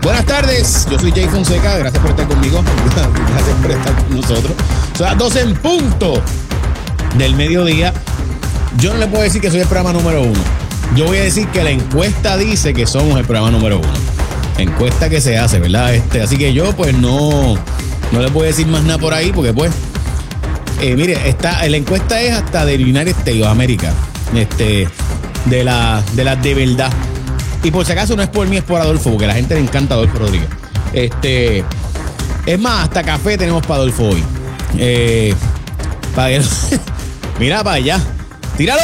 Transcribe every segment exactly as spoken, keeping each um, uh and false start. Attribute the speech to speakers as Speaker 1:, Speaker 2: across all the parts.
Speaker 1: Buenas tardes, yo soy Jay Fonseca, gracias por estar conmigo, gracias por estar con nosotros. Son las doce en punto del mediodía. Yo no le puedo decir que soy el programa número uno. Yo voy a decir que la encuesta dice que somos el programa número uno. Encuesta que se hace, ¿verdad? Este, así que yo pues no, no le puedo decir más nada por ahí porque pues, eh, mire, está, la encuesta es hasta del United States of America, este, de la, de la de verdad. Y por si acaso no es por mí, es por Adolfo, porque a la gente le encanta Adolfo Rodríguez. Este, es más, hasta café tenemos para Adolfo hoy. Eh, para que, mira para allá. ¡Tíralo!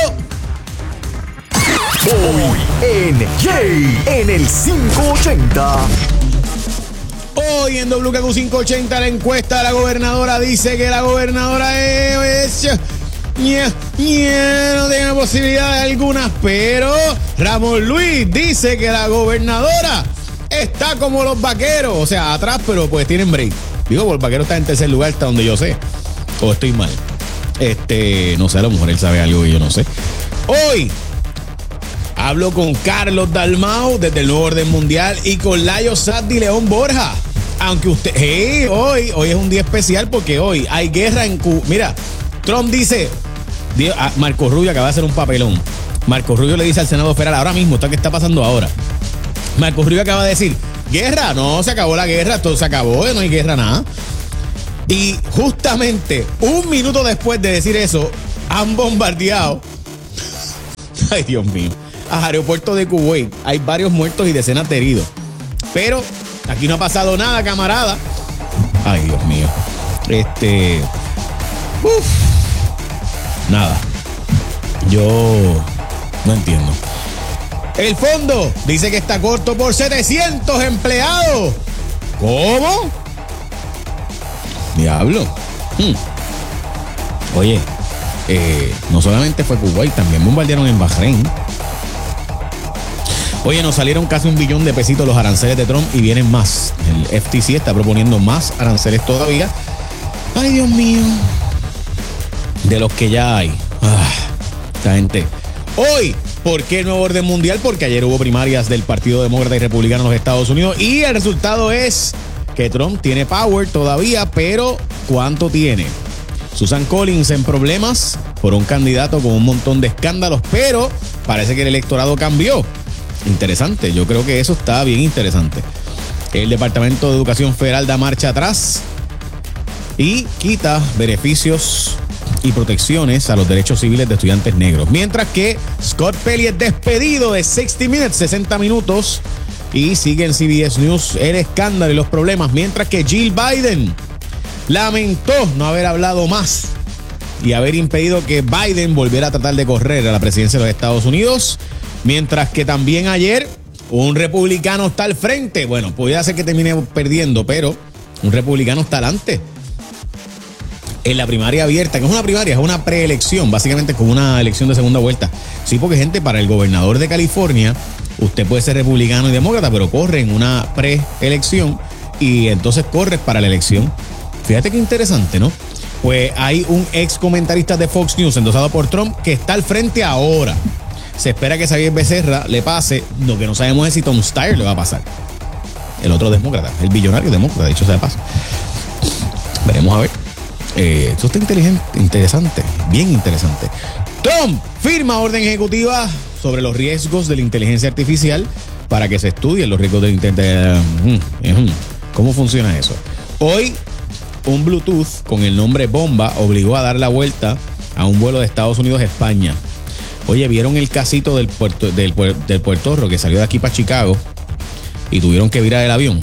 Speaker 2: Hoy en Jay en el quinientos ochenta.
Speaker 1: Hoy en W K Q quinientos ochenta la encuesta de la gobernadora dice que la gobernadora es... Yeah, yeah, no tiene posibilidades algunas, pero Ramón Luis dice que la gobernadora está como los vaqueros, o sea, atrás, pero pues tienen break. Digo, porque el vaquero está en tercer lugar, hasta donde yo sé. O estoy mal. Este, no sé, a lo mejor él sabe algo que yo no sé. Hoy hablo con Carlos Dalmau desde el Nuevo Orden Mundial y con Layo Saddi León Borja. Aunque usted, hey, hoy, hoy es un día especial porque hoy hay guerra en Cuba. Mira, Trump dice, Marco Rubio acaba de hacer un papelón. Marco Rubio le dice al Senado Federal ahora mismo, ¿qué está pasando ahora? Marco Rubio acaba de decir, guerra, no, se acabó la guerra, todo se acabó, no hay guerra, nada. Y justamente un minuto después de decir eso, han bombardeado, ay Dios mío, al aeropuerto de Kuwait. Hay varios muertos y decenas de heridos. Pero aquí no ha pasado nada, camarada. Ay Dios mío. Este... Uf. Nada. Yo no entiendo. El fondo dice que está corto por setecientos empleados. ¿Cómo? Diablo. Hmm. Oye, eh, no solamente fue Kuwait, también bombardearon en Bahrein. Oye, nos salieron casi un billón de pesitos los aranceles de Trump y vienen más. El F T C está proponiendo más aranceles todavía. Ay, Dios mío. De los que ya hay. Ah, esta gente. Hoy, ¿por qué Nuevo Orden Mundial? Porque ayer hubo primarias del Partido Demócrata y Republicano en los Estados Unidos y el resultado es que Trump tiene power todavía, pero ¿cuánto tiene? Susan Collins en problemas por un candidato con un montón de escándalos, pero parece que el electorado cambió. Interesante, yo creo que eso está bien interesante. El Departamento de Educación Federal da marcha atrás y quita beneficios y protecciones a los derechos civiles de estudiantes negros. Mientras que Scott Pelley es despedido de sesenta Minutes, sesenta minutos, y sigue en C B S News el escándalo y los problemas. Mientras que Jill Biden lamentó no haber hablado más y haber impedido que Biden volviera a tratar de correr a la presidencia de los Estados Unidos. Mientras que también ayer un republicano está al frente. Bueno, podría ser que termine perdiendo, pero un republicano está adelante en la primaria abierta, que es una primaria, es una preelección, básicamente como una elección de segunda vuelta. Sí, porque gente, para el gobernador de California, usted puede ser republicano y demócrata, pero corre en una preelección y entonces corre para la elección. Fíjate qué interesante, ¿no? Pues hay un ex comentarista de Fox News endosado por Trump que está al frente ahora. Se espera que Xavier Becerra le pase. Lo que no sabemos es si Tom Steyer le va a pasar. El otro demócrata, el billonario demócrata, dicho sea de paso. Veremos a ver. Eh, esto está inteligente, interesante, bien interesante. Trump firma orden ejecutiva sobre los riesgos de la inteligencia artificial para que se estudien los riesgos de la inteligencia. ¿Cómo funciona eso? Hoy, un Bluetooth con el nombre Bomba obligó a dar la vuelta a un vuelo de Estados Unidos a España. Oye, ¿vieron el casito del puerto del, del Puertorro que salió de aquí para Chicago y tuvieron que virar el avión?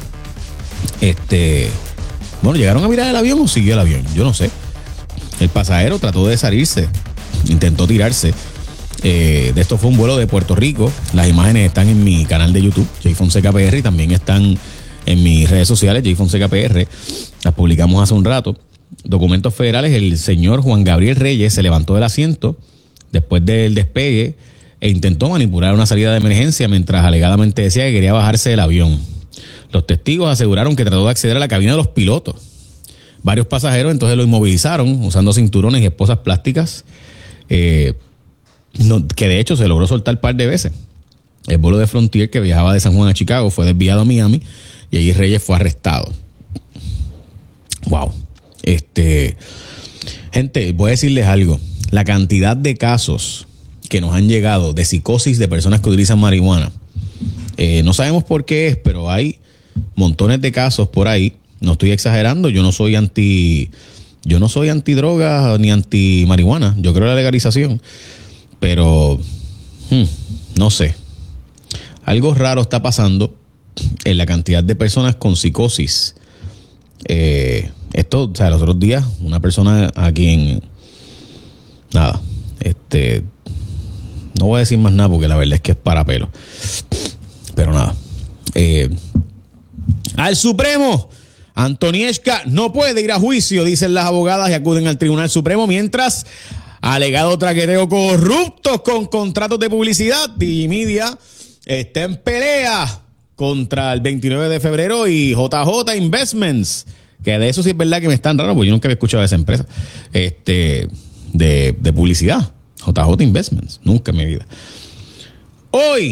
Speaker 1: Este... Bueno, ¿llegaron a virar el avión o siguió el avión? Yo no sé. El pasajero trató de salirse, intentó tirarse. Eh, de esto fue un vuelo de Puerto Rico. Las imágenes están en mi canal de YouTube, Jay Fonseca P R, y también están en mis redes sociales, Jay Fonseca P R. Las publicamos hace un rato. Documentos federales, el señor Juan Gabriel Reyes se levantó del asiento después del despegue e intentó manipular una salida de emergencia mientras alegadamente decía que quería bajarse del avión. Los testigos aseguraron que trató de acceder a la cabina de los pilotos. Varios pasajeros entonces lo inmovilizaron usando cinturones y esposas plásticas, eh, no, que de hecho se logró soltar un par de veces. El vuelo de Frontier que viajaba de San Juan a Chicago fue desviado a Miami y allí Reyes fue arrestado. Wow. Este, gente, voy a decirles algo. La cantidad de casos que nos han llegado de psicosis de personas que utilizan marihuana, eh, no sabemos por qué es, pero hay montones de casos por ahí. No estoy exagerando, yo no soy anti, yo no soy anti drogas ni anti marihuana. Yo creo en la legalización, pero hmm, no sé. Algo raro está pasando en la cantidad de personas con psicosis. Eh, esto, o sea, los otros días, una persona aquí en... Nada, este... No voy a decir más nada porque la verdad es que es para pelo. Pero nada. Eh, al Supremo, Antonieshka no puede ir a juicio, dicen las abogadas y acuden al Tribunal Supremo, mientras alegado traqueteo corruptos con contratos de publicidad y media está en pelea contra el veintinueve de febrero y J J Investments, que de eso sí es verdad que me están raro, porque yo nunca había escuchado de esa empresa este, de, de publicidad. J J Investments, nunca en mi vida. Hoy,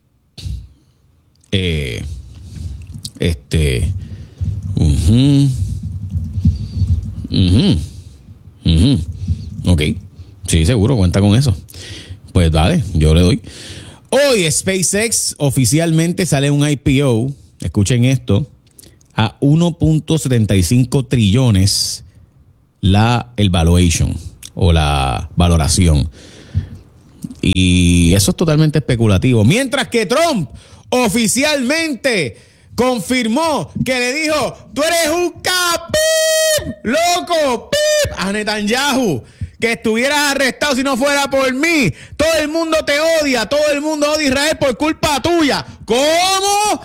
Speaker 1: eh, este, uh-huh, uh-huh, uh-huh, ok, sí, seguro, cuenta con eso. Pues dale, yo le doy. Hoy SpaceX oficialmente sale un I P O, escuchen esto, a uno punto setenta y cinco trillones la, el valuation o la valoración. Y eso es totalmente especulativo. Mientras que Trump oficialmente confirmó que le dijo, tú eres un capip, loco, pip, a Netanyahu, que estuvieras arrestado si no fuera por mí. Todo el mundo te odia, todo el mundo odia a Israel por culpa tuya. ¿Cómo?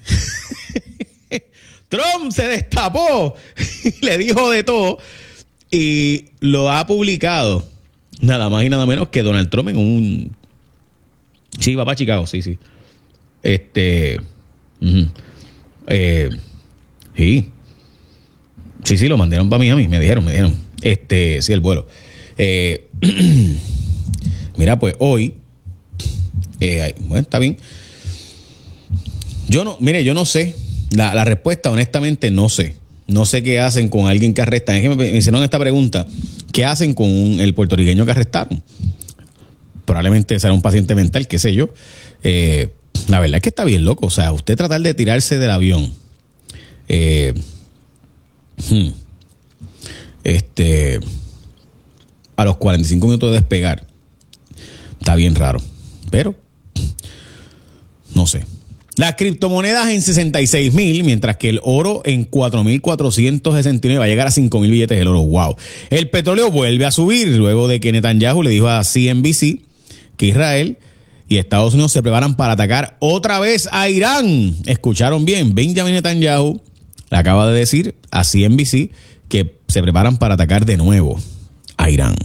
Speaker 1: Trump se destapó y le dijo de todo y lo ha publicado nada más y nada menos que Donald Trump en un... Sí, va para Chicago, sí, sí. Este... Uh-huh. Eh, sí. Sí, sí, lo mandaron para Miami, me dijeron, me dijeron. Este, sí, el vuelo. Eh, mira, pues hoy... Eh, bueno, está bien. Yo no, mire, yo no sé. La, la respuesta, honestamente, no sé. No sé qué hacen con alguien que arrestan. Es que me, me hicieron esta pregunta. ¿Qué hacen con un, el puertorriqueño que arrestaron? Probablemente será un paciente mental, qué sé yo. Eh, la verdad es que está bien loco. O sea, usted tratar de tirarse del avión. Eh, hmm, este, a los cuarenta y cinco minutos de despegar. Está bien raro. Pero, no sé. Las criptomonedas en sesenta y seis mil, mientras que el oro en cuatro mil cuatrocientos sesenta y nueve va a llegar a cinco mil billetes el oro. Wow. El petróleo vuelve a subir luego de que Netanyahu le dijo a C N B C que Israel y Estados Unidos se preparan para atacar otra vez a Irán. Escucharon bien, Benjamin Netanyahu le acaba de decir a C N B C que se preparan para atacar de nuevo a Irán.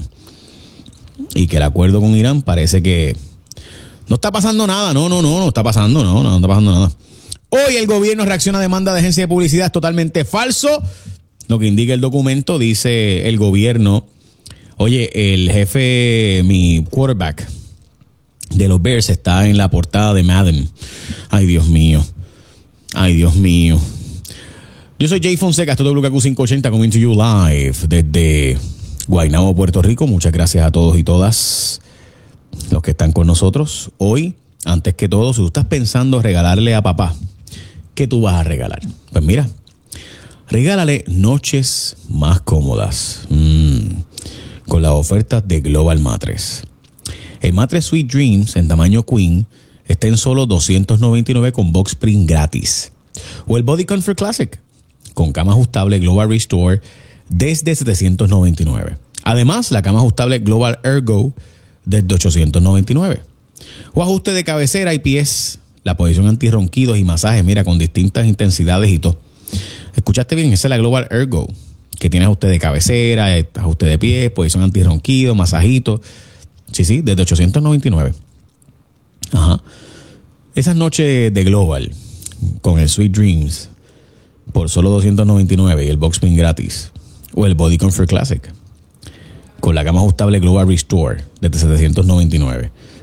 Speaker 1: Y que el acuerdo con Irán parece que no está pasando nada, no, no, no, no está pasando, no, no, no está pasando nada. Hoy el gobierno reacciona a demanda de agencia de publicidad, es totalmente falso. Lo que indica el documento, dice el gobierno, oye, el jefe, mi quarterback de los Bears está en la portada de Madden. Ay, Dios mío, ay, Dios mío. Yo soy Jay Fonseca, esto es W K Q quinientos ochenta, coming to you live desde Guaynabo, Puerto Rico. Muchas gracias a todos y todas los que están con nosotros hoy. Antes que todo, si tú estás pensando regalarle a papá, ¿qué tú vas a regalar? Pues mira, regálale noches más cómodas mm, con las ofertas de Global Mattress. El Mattress Sweet Dreams en tamaño Queen está en solo doscientos noventa y nueve con box spring gratis. O el Body Comfort Classic con cama ajustable Global Restore desde setecientos noventa y nueve. Además, la cama ajustable Global Ergo desde ochocientos noventa y nueve. O ajuste de cabecera y pies, la posición antirronquidos y masajes, mira, con distintas intensidades y todo. ¿Escuchaste bien? Esa es la Global Ergo, que tiene ajuste de cabecera, ajuste de pies, posición antirronquidos, masajitos. Sí, sí, desde ochocientos noventa y nueve. Ajá. Esas noches de Global con el Sweet Dreams por solo doscientos noventa y nueve y el box spring gratis. O el Body Comfort Classic con la cama ajustable Global Restore desde setecientos noventa y nueve.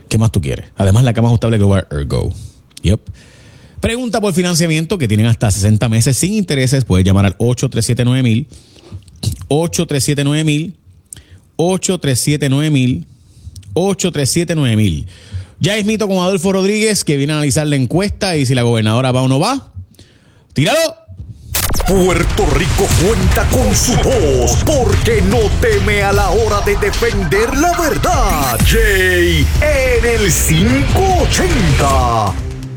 Speaker 1: ¿Qué más tú quieres? Además, la cama ajustable global Ergo. Yep. Pregunta por financiamiento que tienen hasta sesenta meses sin intereses. Puedes llamar al ocho tres siete nueve mil, ocho tres siete nueve mil, ocho tres siete nueve mil, ocho tres siete nueve mil. Ya es mito con Adolfo Rodríguez, que viene a analizar la encuesta y si la gobernadora va o no va. ¡Tíralo!
Speaker 2: Puerto Rico cuenta con su voz porque no teme a la hora de defender la verdad. Jay en el quinientos ochenta.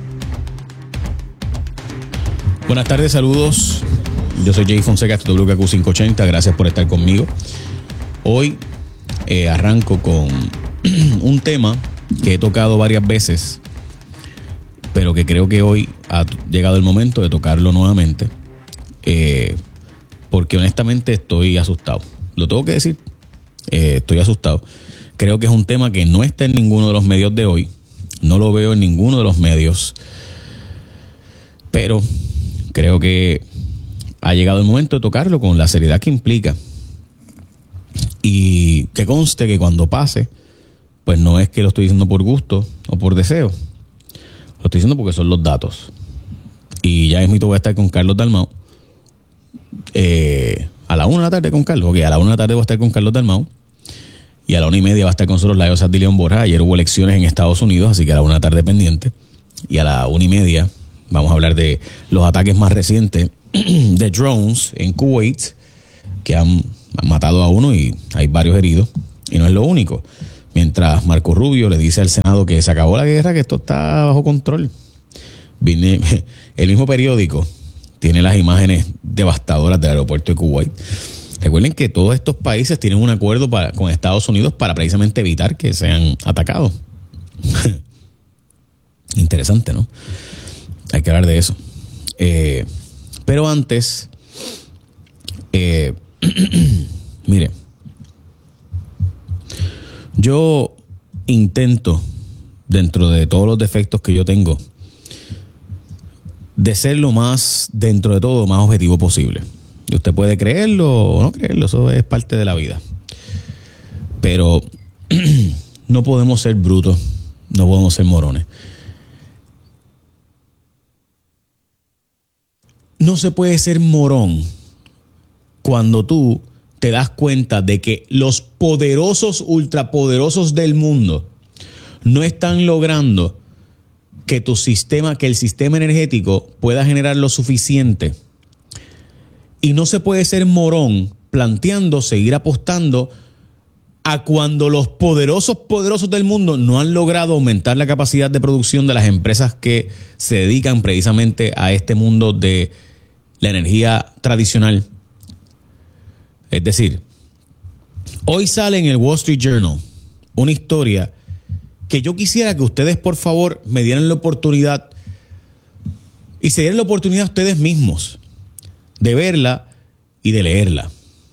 Speaker 1: Buenas tardes, saludos. Yo soy Jay Fonseca, esto es W K Q quinientos ochenta. Gracias por estar conmigo. Hoy eh, arranco con un tema que he tocado varias veces, pero que creo que hoy ha llegado el momento de tocarlo nuevamente. Eh, porque honestamente estoy asustado. Lo tengo que decir. Eh, estoy asustado. Creo que es un tema que no está en ninguno de los medios de hoy. No lo veo en ninguno de los medios. Pero creo que ha llegado el momento de tocarlo con la seriedad que implica. Y que conste que cuando pase, pues no es que lo estoy diciendo por gusto o por deseo. Lo estoy diciendo porque son los datos. Y ya mismo voy a estar con Carlos Dalmau. Eh, a la una de la tarde con Carlos. Ok, a la una de la tarde voy a estar con Carlos Dalmau. Y a la una y media va a estar con nosotros Laio Sardilión Borja. Ayer hubo elecciones en Estados Unidos, así que a la una de la tarde pendiente. Y a la una y media vamos a hablar de los ataques más recientes de drones en Kuwait, que han, han matado a uno y hay varios heridos. Y no es lo único. Mientras Marco Rubio le dice al Senado que se acabó la guerra, que esto está bajo control. Vine, el mismo periódico tiene las imágenes devastadoras del aeropuerto de Kuwait. Recuerden que todos estos países tienen un acuerdo para, con Estados Unidos para precisamente evitar que sean atacados. Interesante, ¿no? Hay que hablar de eso. Eh, pero antes, eh, mire, yo intento, dentro de todos los defectos que yo tengo, de ser lo más, dentro de todo, más objetivo posible. Y usted puede creerlo o no creerlo, eso es parte de la vida. Pero no podemos ser brutos, no podemos ser morones. No se puede ser morón cuando tú te das cuenta de que los poderosos, ultrapoderosos del mundo no están logrando que tu sistema, que el sistema energético pueda generar lo suficiente. Y no se puede ser morón planteando seguir apostando a cuando los poderosos, poderosos del mundo no han logrado aumentar la capacidad de producción de las empresas que se dedican precisamente a este mundo de la energía tradicional. Es decir, hoy sale en el Wall Street Journal una historia que yo quisiera que ustedes, por favor, me dieran la oportunidad y se dieran la oportunidad a ustedes mismos de verla y de leerla.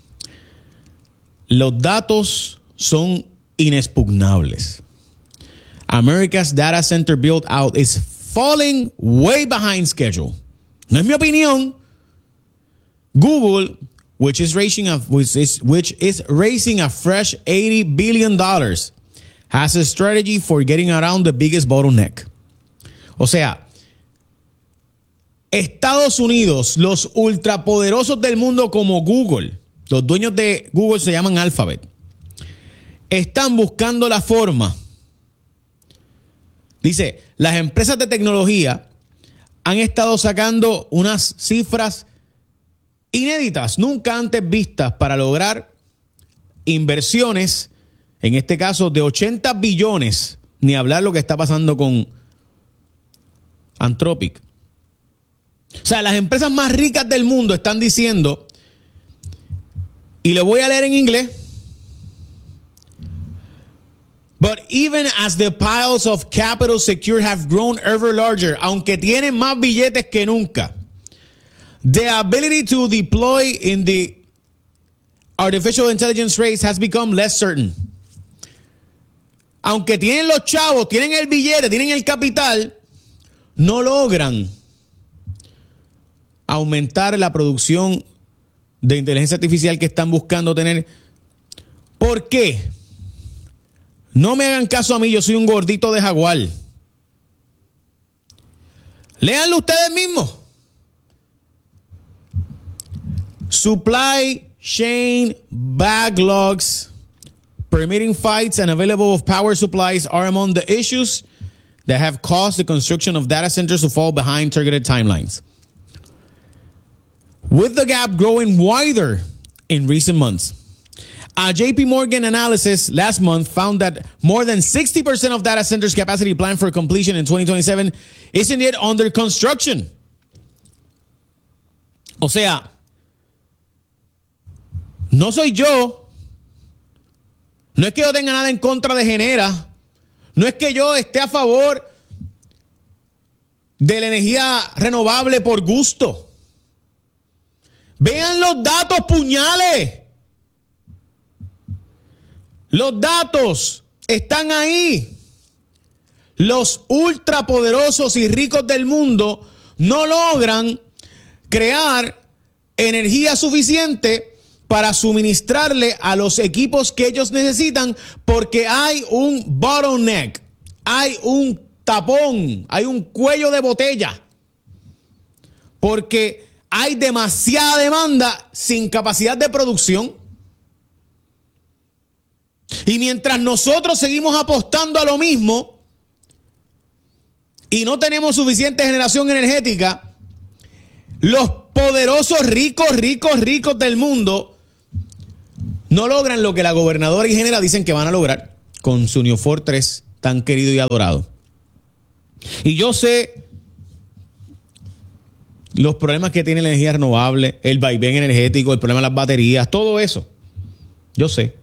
Speaker 1: Los datos son inexpugnables. America's data center build out is falling way behind schedule. No es mi opinión. Google, which is raising a, which is, which is raising a fresh eighty billion dollars, has a strategy for getting around the biggest bottleneck. O sea, Estados Unidos, los ultrapoderosos del mundo como Google, los dueños de Google se llaman Alphabet, están buscando la forma. Dice, las empresas de tecnología han estado sacando unas cifras inéditas, nunca antes vistas, para lograr inversiones, en este caso de ochenta billones, ni hablar lo que está pasando con Anthropic. O sea, las empresas más ricas del mundo están diciendo, y lo voy a leer en inglés, but even as the piles of capital secured have grown ever larger, aunque tienen más billetes que nunca, the ability to deploy in the artificial intelligence race has become less certain. Aunque tienen los chavos, tienen el billete, tienen el capital, no logran aumentar la producción de inteligencia artificial que están buscando tener. ¿Por qué? No me hagan caso a mí, yo soy un gordito de jaguar. Léanlo ustedes mismos. Supply chain backlogs, permitting fights and available of power supplies are among the issues that have caused the construction of data centers to fall behind targeted timelines, with the gap growing wider in recent months. A J P Morgan analysis last month found that more than sixty percent of data centers' capacity planned for completion in twenty twenty-seven isn't yet under construction. O sea, no soy yo. No es que yo tenga nada en contra de Genera. No es que yo esté a favor de la energía renovable por gusto. Vean los datos, puñales. Los datos están ahí. Los ultrapoderosos y ricos del mundo no logran crear energía suficiente para suministrarle a los equipos que ellos necesitan porque hay un bottleneck, hay un tapón, hay un cuello de botella. Porque hay demasiada demanda sin capacidad de producción. Y mientras nosotros seguimos apostando a lo mismo y no tenemos suficiente generación energética, los poderosos ricos, ricos, ricos del mundo no logran lo que la gobernadora y Genera dicen que van a lograr con su New Fortress tan querido y adorado. Y yo sé los problemas que tiene la energía renovable, el vaivén energético, el problema de las baterías, todo eso. Yo sé.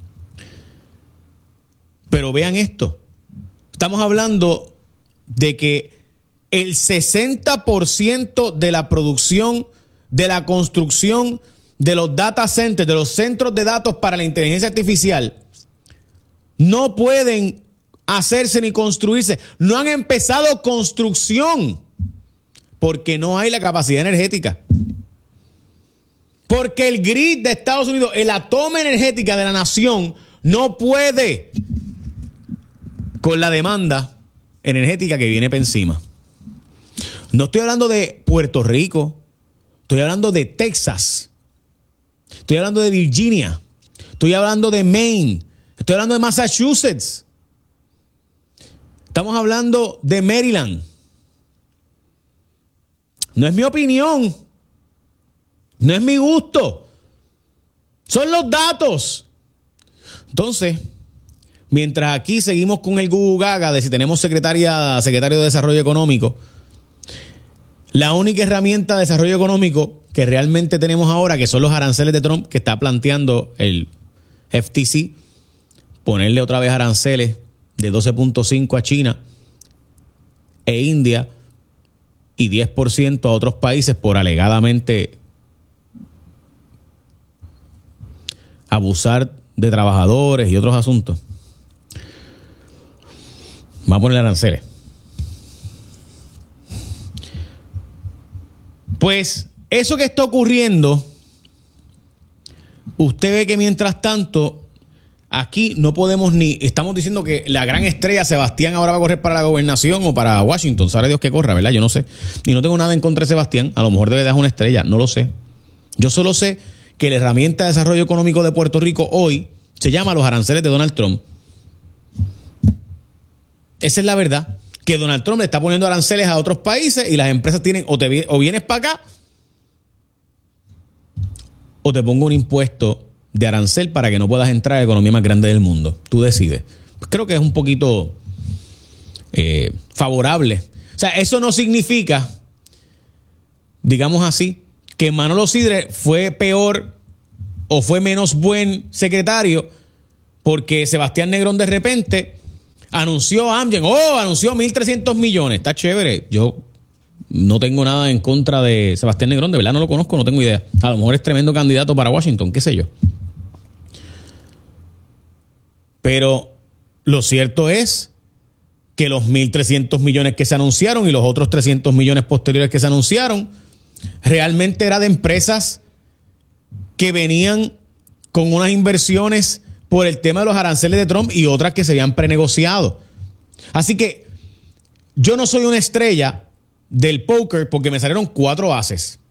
Speaker 1: Pero vean esto. Estamos hablando de que el sesenta por ciento de la producción, de la construcción de los data centers, de los centros de datos para la inteligencia artificial, no pueden hacerse ni construirse. No han empezado construcción porque no hay la capacidad energética. Porque el grid de Estados Unidos, el toma energética de la nación, no puede con la demanda energética que viene por encima. No estoy hablando de Puerto Rico, estoy hablando de Texas. Estoy hablando de Virginia. Estoy hablando de Maine. Estoy hablando de Massachusetts. Estamos hablando de Maryland. No es mi opinión. No es mi gusto. Son los datos. Entonces, mientras aquí seguimos con el gugu gaga de si tenemos secretaria, secretario de Desarrollo Económico, la única herramienta de desarrollo económico que realmente tenemos ahora, que son los aranceles de Trump, que está planteando el F T C, ponerle otra vez aranceles de doce punto cinco a China e India y diez por ciento a otros países por alegadamente abusar de trabajadores y otros asuntos. Va a poner aranceles. Pues eso que está ocurriendo, usted ve que mientras tanto, aquí no podemos ni, estamos diciendo que la gran estrella Sebastián ahora va a correr para la gobernación o para Washington, sabe Dios que corra, ¿verdad? Yo no sé. Y no tengo nada en contra de Sebastián, a lo mejor debe dar una estrella, no lo sé. Yo solo sé que la herramienta de desarrollo económico de Puerto Rico hoy se llama los aranceles de Donald Trump. Esa es la verdad. Que Donald Trump le está poniendo aranceles a otros países y las empresas tienen o, te, o vienes para acá o te pongo un impuesto de arancel para que no puedas entrar a la economía más grande del mundo. Tú decides. Pues creo que es un poquito eh, favorable. O sea, eso no significa, digamos así, que Manolo Sidre fue peor o fue menos buen secretario porque Sebastián Negrón de repente anunció Amgen, oh, anunció mil trescientos millones, está chévere. Yo no tengo nada en contra de Sebastián Negrón, de verdad no lo conozco, no tengo idea. A lo mejor es tremendo candidato para Washington, qué sé yo. Pero lo cierto es que los mil trescientos millones que se anunciaron y los otros trescientos millones posteriores que se anunciaron realmente era de empresas que venían con unas inversiones por el tema de los aranceles de Trump y otras que se habían prenegociado. Así que yo no soy una estrella del póker porque me salieron cuatro ases.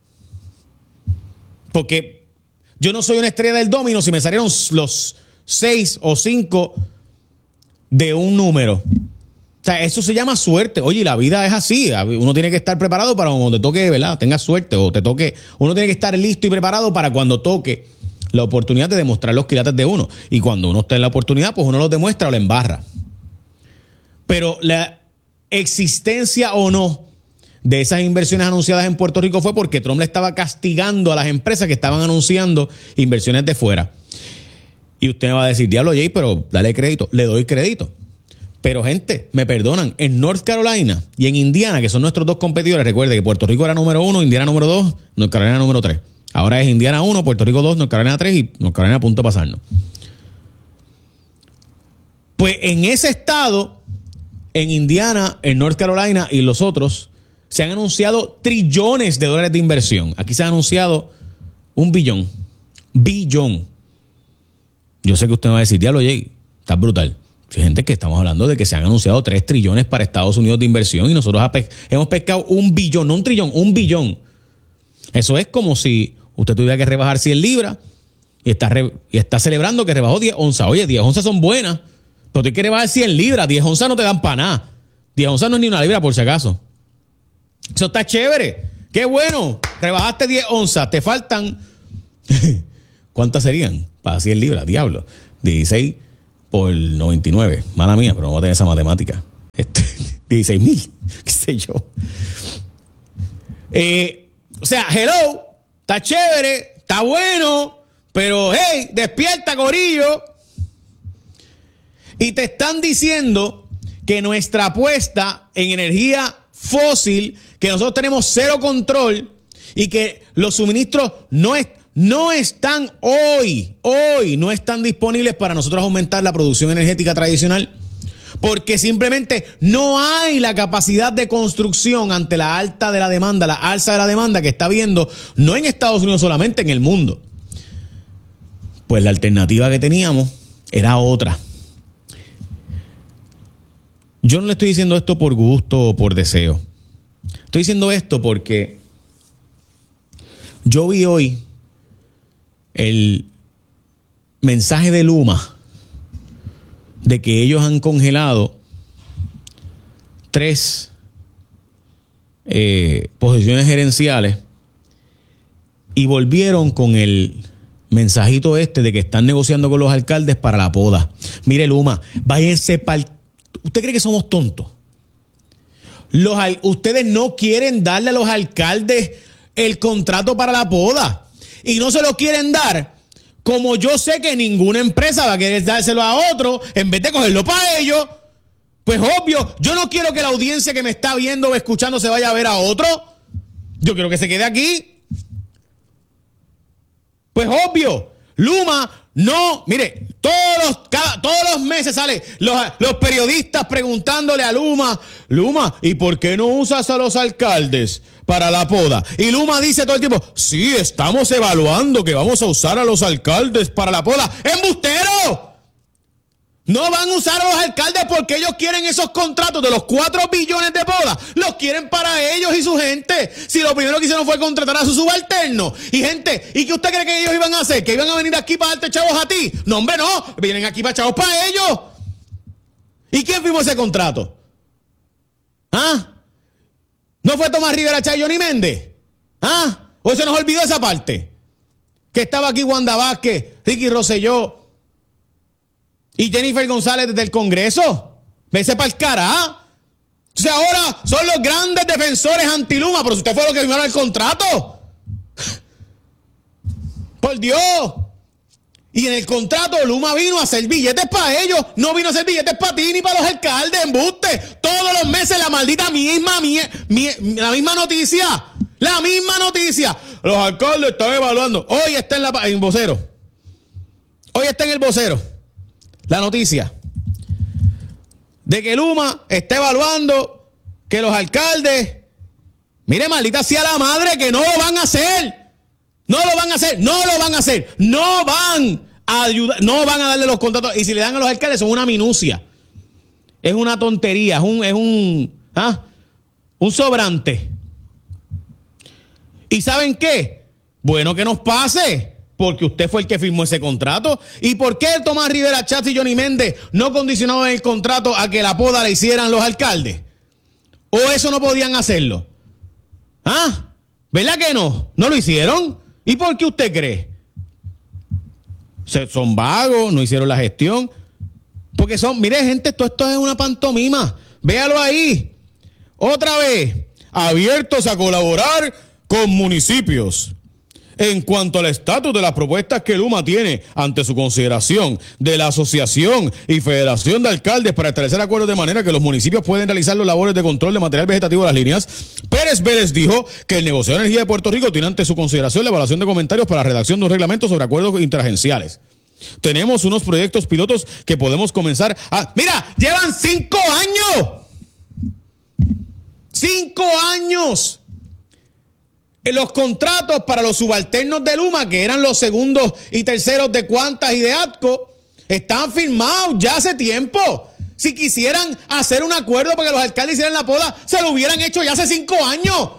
Speaker 1: Porque yo no soy una estrella del domino si me salieron los seis o cinco de un número. O sea, eso se llama suerte. Oye, la vida es así. Uno tiene que estar preparado para cuando te toque, ¿verdad? Tengas suerte o te toque. Uno tiene que estar listo y preparado para cuando toque la oportunidad de demostrar los quilates de uno. Y cuando uno está en la oportunidad, pues uno los demuestra o la embarra. Pero la existencia o no de esas inversiones anunciadas en Puerto Rico fue porque Trump le estaba castigando a las empresas que estaban anunciando inversiones de fuera. Y usted me va a decir, diablo, Jay, pero dale crédito. Le doy crédito. Pero, gente, me perdonan, en North Carolina y en Indiana, que son nuestros dos competidores, recuerde que Puerto Rico era número uno, Indiana número dos, North Carolina número tres. Ahora es Indiana uno, Puerto Rico dos, North Carolina tres y North Carolina a punto de pasarnos. Pues en ese estado, en Indiana, en North Carolina y los otros, se han anunciado trillones de dólares de inversión. Aquí se ha anunciado un billón. Billón. Yo sé que usted me va a decir, diablo, Jay, está brutal. Fíjense que estamos hablando de que se han anunciado tres trillones para Estados Unidos de inversión y nosotros hemos pescado un billón, no un trillón, un billón. Eso es como si usted tuviera que rebajar cien libras y está, re, y está celebrando que rebajó diez onzas. Oye, diez onzas son buenas, pero tú quieres rebajar cien libras, diez onzas no te dan para nada. diez onzas no es ni una libra por si acaso. Eso está chévere. Qué bueno. Rebajaste diez onzas. Te faltan... ¿Cuántas serían? Para cien libras, diablo. dieciséis por noventa y nueve. Mala mía, pero no voy a tener esa matemática. Este, dieciséis mil. ¿Qué sé yo? Eh, o sea, hello. Está chévere. Está bueno. Pero, hey, despierta, corillo. Y te están diciendo que nuestra apuesta en energía fósil, que nosotros tenemos cero control y que los suministros no, es, no están hoy, hoy no están disponibles para nosotros aumentar la producción energética tradicional, porque simplemente no hay la capacidad de construcción ante la alta de la demanda, la alza de la demanda que está habiendo, no en Estados Unidos solamente, en el mundo. Pues la alternativa que teníamos era otra. Yo no le estoy diciendo esto por gusto o por deseo. Estoy diciendo esto porque yo vi hoy el mensaje de Luma de que ellos han congelado tres eh, posiciones gerenciales y volvieron con el mensajito este de que están negociando con los alcaldes para la poda. Mire, Luma, váyanse para el... ¿Usted cree que somos tontos? Los, ustedes no quieren darle a los alcaldes el contrato para la poda. Y no se lo quieren dar. Como yo sé que ninguna empresa va a querer dárselo a otro en vez de cogerlo para ellos. Pues obvio, yo no quiero que la audiencia que me está viendo o escuchando se vaya a ver a otro. Yo quiero que se quede aquí. Pues obvio, Luma no, mire, todos los, cada, todos los meses salen los, los periodistas preguntándole a Luma, Luma, ¿y por qué no usas a los alcaldes para la poda? Y Luma dice todo el tiempo, sí, estamos evaluando que vamos a usar a los alcaldes para la poda. ¡Embustero! No van a usar a los alcaldes porque ellos quieren esos contratos de los cuatro billones de poda. Los quieren para ellos y su gente. Si lo primero que hicieron fue contratar a su subalterno. Y gente, ¿y qué usted cree que ellos iban a hacer? ¿Que iban a venir aquí para darte chavos a ti? No, hombre, no. Vienen aquí para chavos para ellos. ¿Y quién firmó ese contrato? ¿Ah? ¿No fue Tomás Rivera Chay y Johnny Méndez? ¿Ah? ¿O se nos olvidó esa parte? Que estaba aquí Wanda Vázquez, Ricky Rosselló y Jennifer González desde el Congreso. Vese para el cara, ¿ah? O sea, ahora son los grandes defensores anti-Luma, pero si usted fue lo que firmaron el contrato. Por Dios. Y en el contrato Luma vino a hacer billetes para ellos. No vino a hacer billetes para ti ni para los alcaldes, embuste. Todos los meses la maldita misma, mi, mi, la misma noticia. La misma noticia. Los alcaldes están evaluando. Hoy está en, la, en el vocero. Hoy está en el vocero la noticia de que Luma está evaluando que los alcaldes, mire, maldita sea la madre, que no lo van a hacer. No lo van a hacer, no lo van a hacer. No van ayudar, no van a darle los contratos. Y si le dan a los alcaldes son una minucia. Es una tontería, es un, es un, ¿ah? un sobrante. ¿Y saben qué? Bueno, que nos pase, porque usted fue el que firmó ese contrato. ¿Y por qué Tomás Rivera Chatz y Johnny Méndez no condicionaban el contrato a que la poda la hicieran los alcaldes? ¿O eso no podían hacerlo? ¿Ah? ¿Verdad que no? ¿No lo hicieron? ¿Y por qué usted cree? Son vagos, no hicieron la gestión. Porque son, mire gente, esto, esto es una pantomima. Véalo ahí. Otra vez, abiertos a colaborar con municipios. En cuanto al estatus de las propuestas que Luma tiene ante su consideración de la Asociación y Federación de Alcaldes para establecer acuerdos de manera que los municipios pueden realizar los labores de control de material vegetativo de las líneas, Pérez Vélez dijo que el negocio de energía de Puerto Rico tiene ante su consideración la evaluación de comentarios para la redacción de un reglamento sobre acuerdos interagenciales. Tenemos unos proyectos pilotos que podemos comenzar a... ¡Mira! ¡Llevan cinco años! ¡Cinco años! Los contratos para los subalternos de Luma, que eran los segundos y terceros de Cuantas y de ATCO, están firmados ya hace tiempo. Si quisieran hacer un acuerdo para que los alcaldes hicieran la poda, se lo hubieran hecho ya hace cinco años.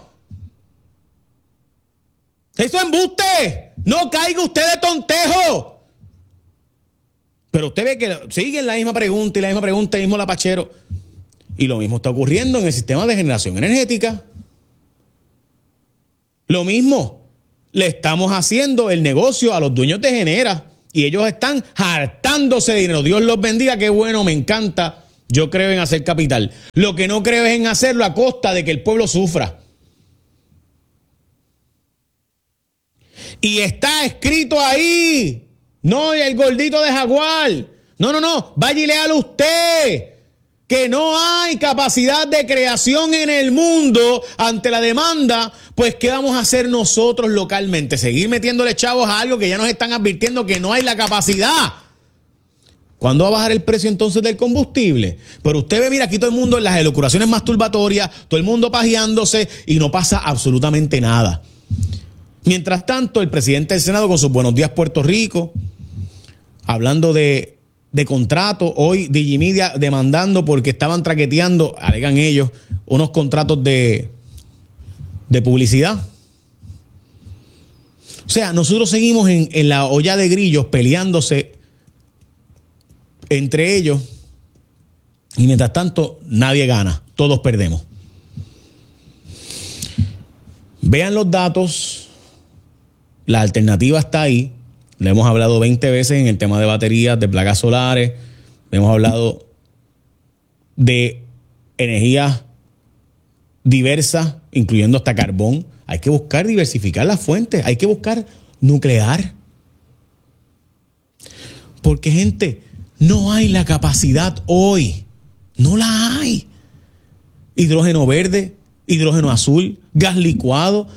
Speaker 1: Eso es embuste. No caiga usted de tontejo. Pero usted ve que siguen la misma pregunta y la misma pregunta, el mismo lapachero. Y lo mismo está ocurriendo en el sistema de generación energética. Lo mismo, le estamos haciendo el negocio a los dueños de Genera y ellos están hartándose de dinero. Dios los bendiga, qué bueno, me encanta. Yo creo en hacer capital. Lo que no creo es en hacerlo a costa de que el pueblo sufra. Y está escrito ahí, no el gordito de Jaguar. No, no, no, vaya y léalo usted. Que no hay capacidad de creación en el mundo ante la demanda, pues ¿qué vamos a hacer nosotros localmente? Seguir metiéndole chavos a algo que ya nos están advirtiendo que no hay la capacidad. ¿Cuándo va a bajar el precio entonces del combustible? Pero usted ve, mira, aquí todo el mundo en las elucubraciones masturbatorias, todo el mundo pajeándose y no pasa absolutamente nada. Mientras tanto, el presidente del Senado con sus Buenos Días Puerto Rico, hablando de... de contrato, hoy Digimedia demandando porque estaban traqueteando, alegan ellos, unos contratos de, de publicidad. O sea, nosotros seguimos en, en la olla de grillos peleándose entre ellos y mientras tanto nadie gana, todos perdemos. Vean los datos, la alternativa está ahí. Le hemos hablado veinte veces en el tema de baterías, de placas solares. Le hemos hablado de energías diversas, incluyendo hasta carbón. Hay que buscar diversificar las fuentes. Hay que buscar nuclear. Porque, gente, no hay la capacidad hoy. No la hay. Hidrógeno verde, hidrógeno azul, gas licuado.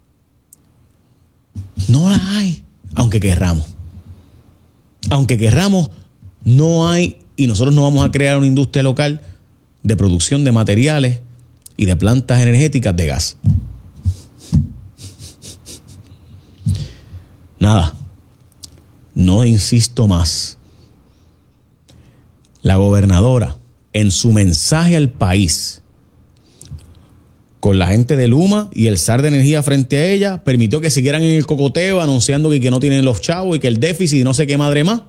Speaker 1: No la hay. Aunque querramos. Aunque querramos, no hay, y nosotros no vamos a crear una industria local de producción de materiales y de plantas energéticas de gas. Nada. No insisto más. La gobernadora, en su mensaje al país, con la gente de Luma y el S A R de energía frente a ella, permitió que siguieran en el cocoteo anunciando que, que no tienen los chavos y que el déficit y no sé qué madre más.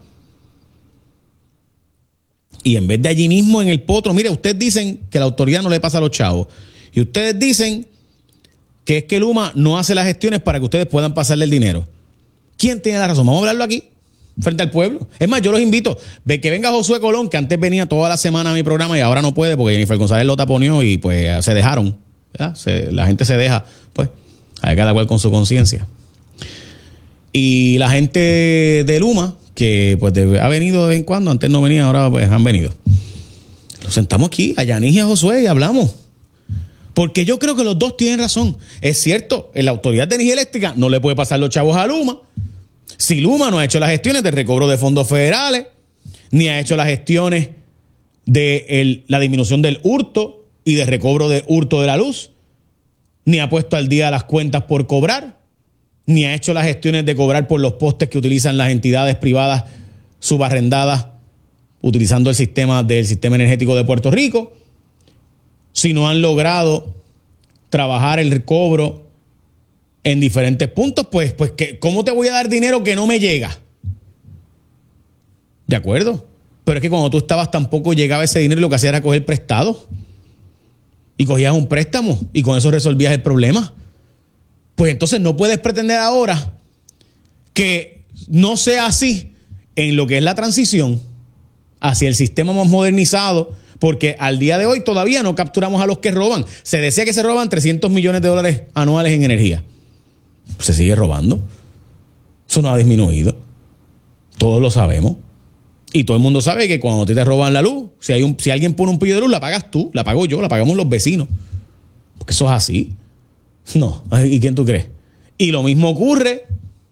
Speaker 1: Y en vez de allí mismo en el potro, mire, ustedes dicen que la autoridad no le pasa a los chavos. Y ustedes dicen que es que Luma no hace las gestiones para que ustedes puedan pasarle el dinero. ¿Quién tiene la razón? Vamos a hablarlo aquí, frente al pueblo. Es más, yo los invito, de que venga Josué Colón, que antes venía toda la semana a mi programa y ahora no puede porque Jennifer González lo taponeó y pues se dejaron. Se, la gente se deja, pues, hay cada cual con su conciencia. Y la gente de Luma, que pues de, ha venido de vez en cuando, antes no venía, ahora pues han venido. Los sentamos aquí, a Yanis y a Josué, y hablamos. Porque yo creo que los dos tienen razón. Es cierto, en la Autoridad de Energía Eléctrica no le puede pasar los chavos a Luma. Si Luma no ha hecho las gestiones de recobro de fondos federales, ni ha hecho las gestiones de el, la disminución del hurto y de recobro de hurto de la luz, ni ha puesto al día las cuentas por cobrar, ni ha hecho las gestiones de cobrar por los postes que utilizan las entidades privadas subarrendadas utilizando el sistema del sistema energético de Puerto Rico. Si no han logrado trabajar el cobro en diferentes puntos, pues, pues que, ¿cómo te voy a dar dinero que no me llega? ¿De acuerdo? Pero es que cuando tú estabas tampoco llegaba ese dinero y lo que hacías era coger prestado. Y cogías un préstamo y con eso resolvías el problema. Pues entonces no puedes pretender ahora que no sea así en lo que es la transición hacia el sistema más modernizado, porque al día de hoy todavía no capturamos a los que roban. Se decía que se roban trescientos millones de dólares anuales en energía. Se sigue robando. Eso no ha disminuido. Todos lo sabemos. Y todo el mundo sabe que cuando te, te roban la luz, si, hay un, si alguien pone un pillo de luz, la pagas tú, la pago yo, la pagamos los vecinos. Porque eso es así. No. ¿Y quién tú crees? Y lo mismo ocurre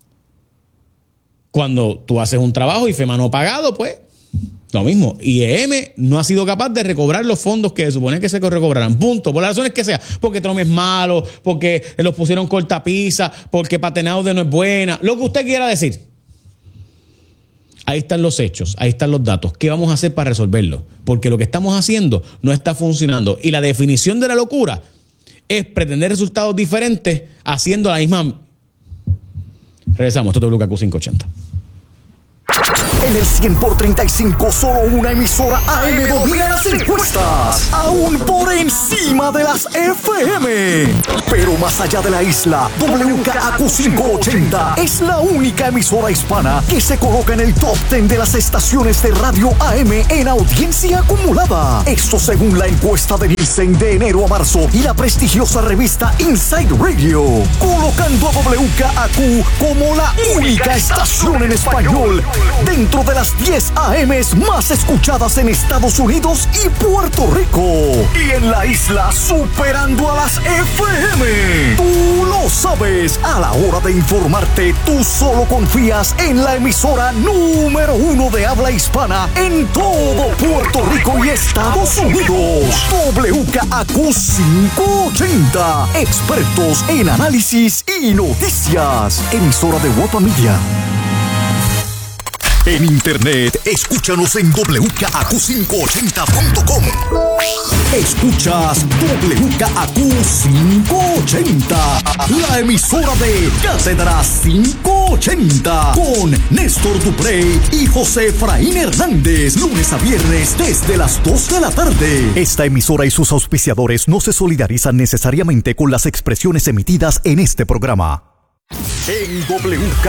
Speaker 1: cuando tú haces un trabajo y FEMA no ha pagado, pues lo mismo. Y E M no ha sido capaz de recobrar los fondos que se supone que se recobrarán. Punto. Por las razones que sea. Porque Trump es malo, porque los pusieron cortapisa, porque Patenaude no es buena. Lo que usted quiera decir. Ahí están los hechos, ahí están los datos. ¿Qué vamos a hacer para resolverlo? Porque lo que estamos haciendo no está funcionando. Y la definición de la locura es pretender resultados diferentes haciendo la misma. Regresamos, esto es W K Q quinientos ochenta.
Speaker 2: En el cien por treinta y cinco, solo una emisora A M domina las encuestas, aún por encima de las F M. Pero más allá de la isla, W K A Q quinientos ochenta es la única emisora hispana que se coloca en el top diez de las estaciones de radio A M en audiencia acumulada. Esto según la encuesta de Nielsen de enero a marzo y la prestigiosa revista Inside Radio, colocando a W K A Q como la única estación en español dentro de las diez A Ms más escuchadas en Estados Unidos y Puerto Rico. Y en la isla superando a las F M. Tú lo sabes, a la hora de informarte, tú solo confías en la emisora número uno de habla hispana en todo Puerto Rico y Estados Unidos. W K A Q quinientos ochenta. Expertos en análisis y noticias. Emisora de Guapa Media. En internet, escúchanos en W K A Q quinientos ochenta punto com. Escuchas W K A Q quinientos ochenta, la emisora de Cátedra quinientos ochenta, con Néstor Duprey y José Efraín Hernández, lunes a viernes desde las dos de la tarde. Esta emisora y sus auspiciadores no se solidarizan necesariamente con las expresiones emitidas en este programa. En W K